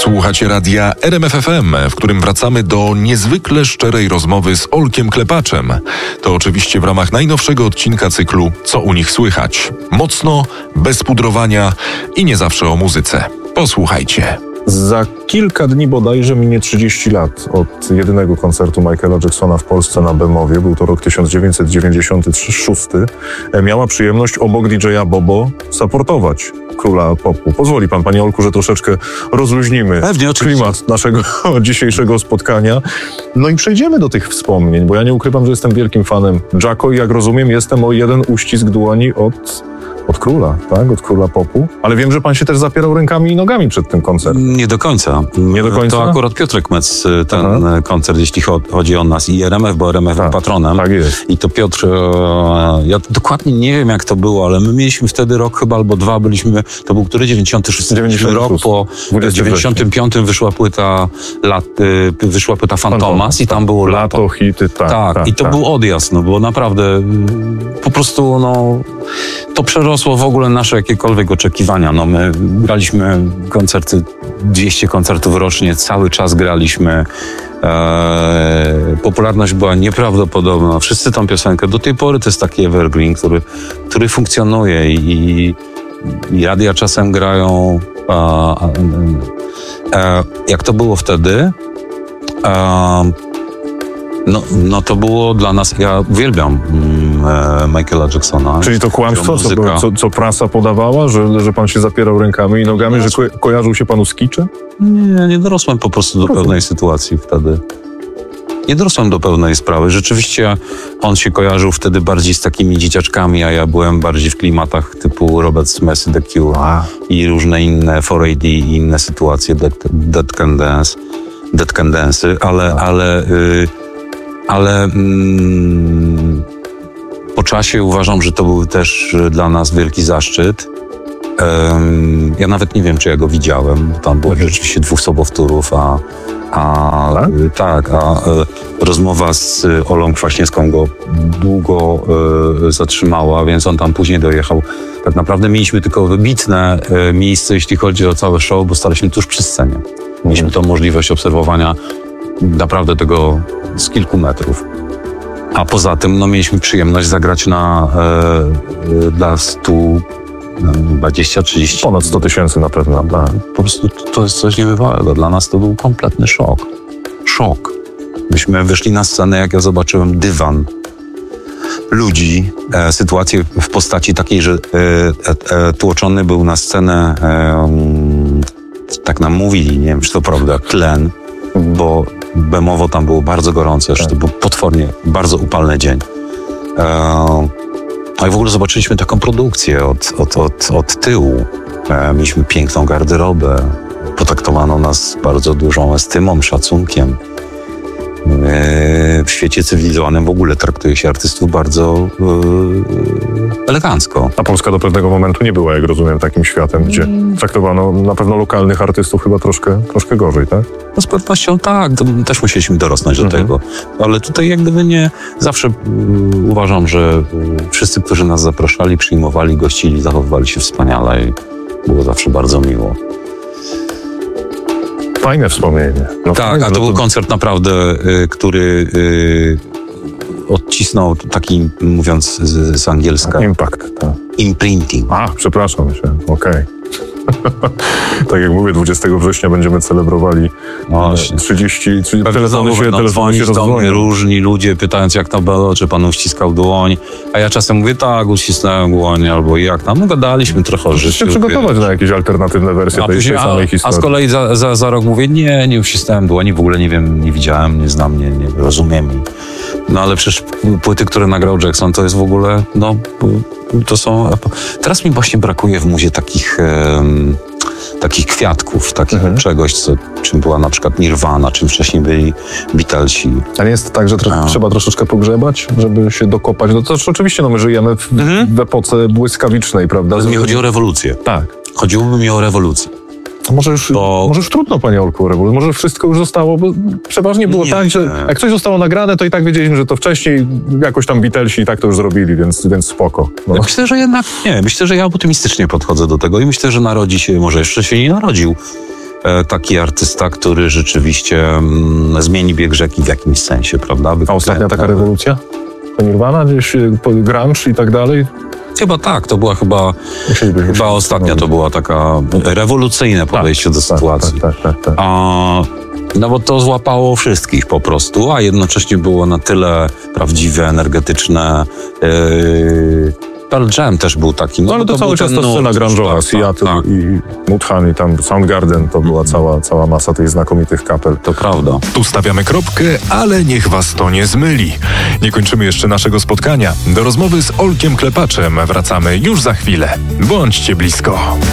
Słuchacie radia RMF FM, w którym wracamy do niezwykle szczerej rozmowy z Olkiem Klepaczem. To oczywiście w ramach najnowszego odcinka cyklu Co u nich słychać. Mocno, bez pudrowania i nie zawsze o muzyce. Posłuchajcie. Za kilka dni bodajże minie 30 lat od jedynego koncertu Michaela Jacksona w Polsce na Bemowie. Był to rok 1996. Miała przyjemność obok DJ-a Bobo supportować króla popu. Pozwoli pan, panie Olku, że troszeczkę rozluźnimy klimat naszego dzisiejszego spotkania. No i przejdziemy do tych wspomnień, bo ja nie ukrywam, że jestem wielkim fanem Jacko i jak rozumiem, jestem o jeden uścisk dłoni od króla, tak? Od króla popu. Ale wiem, że pan się też zapierał rękami i nogami przed tym koncertem. Nie do końca. Nie do końca? To akurat Piotrek Metz, ten koncert, jeśli chodzi o nas i RMF, bo RMF był patronem. Tak jest. I to Piotr, ja dokładnie nie wiem, jak to było, ale my mieliśmy wtedy rok chyba albo dwa, to był który? 96 rok, po 95 wyszła płyta Fantomas i tam było lato, hity, tak. I to był odjazd, no bo naprawdę po prostu, to przerosło w ogóle nasze jakiekolwiek oczekiwania. My graliśmy koncerty, 200 koncertów rocznie, cały czas graliśmy. Popularność była nieprawdopodobna. Wszyscy tą piosenkę, do tej pory to jest taki evergreen, który funkcjonuje i radia czasem grają. Jak to było wtedy? To było dla nas, ja uwielbiam Michaela Jacksona. Czyli to kłamstwo, co prasa podawała, że pan się zapierał rękami i nogami, że kojarzył się panu z kiczem? Nie dorosłem po prostu do pewnej sytuacji wtedy. Nie dorosłem do pewnej sprawy. Rzeczywiście on się kojarzył wtedy bardziej z takimi dzieciaczkami, a ja byłem bardziej w klimatach typu Robert Smith, The Cure i różne inne 4AD i inne sytuacje, Dead Can Dance, ale po czasie uważam, że to był też dla nas wielki zaszczyt. Ja nawet nie wiem, czy ja go widziałem. Tam było rzeczywiście 2 sobowtórów, a rozmowa z Olą Kwaśniewską go długo zatrzymała, więc on tam później dojechał. Tak naprawdę mieliśmy tylko wybitne miejsce, jeśli chodzi o całe show, bo staliśmy tuż przy scenie. Mieliśmy tą możliwość obserwowania naprawdę tego z kilku metrów. A poza tym mieliśmy przyjemność zagrać dla 120-30... Ponad 100 tysięcy na pewno. Po prostu to jest coś niebywałego. Dla nas to był kompletny szok. Szok. Myśmy wyszli na scenę, jak ja zobaczyłem dywan ludzi, sytuację w postaci takiej, że tłoczony był na scenę, tak nam mówili, nie wiem, czy to prawda, tlen, bo Bemowo tam było bardzo gorące, że to był potwornie bardzo upalny dzień. I w ogóle zobaczyliśmy taką produkcję od tyłu. Mieliśmy piękną garderobę, potraktowano nas bardzo dużą estymą, szacunkiem. W świecie cywilizowanym w ogóle traktuje się artystów bardzo elegancko. A Polska do pewnego momentu nie była, jak rozumiem, takim światem, gdzie traktowano na pewno lokalnych artystów chyba troszkę gorzej, tak? No z pewnością tak, też musieliśmy dorosnąć do tego. Ale tutaj jak gdyby nie, zawsze uważam, że wszyscy, którzy nas zapraszali, przyjmowali, gościli, zachowywali się wspaniale i było zawsze bardzo miło. Fajne wspomnienie. Tak, a to był koncert naprawdę, który odcisnął taki, mówiąc z angielska... Impact, tak. Imprinting. Przepraszam się, okej. Tak jak mówię, 20 września będziemy celebrowali 30 telefony się rozdzwonią. Różni ludzie pytając, jak to było, czy pan uściskał dłoń, a ja czasem mówię, tak, uścisnąłem dłoń, albo jak tam. Gadaliśmy trochę o życiu. Się przygotować na jakieś alternatywne wersje tej samej historii. A z kolei za rok mówię, nie uścisnąłem dłoni, w ogóle nie wiem, nie widziałem, nie znam, nie rozumiem. Ale przecież płyty, które nagrał Jackson, to jest w ogóle, to są... Teraz mi właśnie brakuje w muzie takich kwiatków, czegoś, czym była na przykład Nirvana, czym wcześniej byli Beatlesi. A nie jest tak, że trzeba troszeczkę pogrzebać, żeby się dokopać? To oczywiście, my żyjemy w epoce błyskawicznej, prawda? Mi chodzi o rewolucję. Tak. Chodziłoby mi o rewolucję. Może już trudno, panie Olku, może wszystko już zostało, bo przeważnie było tak, że jak coś zostało nagrane, to i tak wiedzieliśmy, że to wcześniej jakoś tam Beatlesi i tak to już zrobili, więc spoko. Myślę, że jednak nie. Myślę, że ja optymistycznie podchodzę do tego i myślę, że narodzi się, może jeszcze się nie narodził, taki artysta, który rzeczywiście zmieni bieg rzeki w jakimś sensie, prawda? A ostatnia taka rewolucja? To Nirvana, gdzieś grunge i tak dalej? Chyba tak, to była chyba ostatnia, to była taka rewolucyjne podejście do sytuacji. Tak. No bo to złapało wszystkich po prostu, a jednocześnie było na tyle prawdziwe, energetyczne. Pearl Jam też był taki. No ale to cały czas ta scena grunge'owa, Seattle i Mudhoney, tam Soundgarden, to była cała masa tych znakomitych kapel. To prawda. Tu stawiamy kropkę, ale niech was to nie zmyli. Nie kończymy jeszcze naszego spotkania. Do rozmowy z Olkiem Klepaczem wracamy już za chwilę. Bądźcie blisko.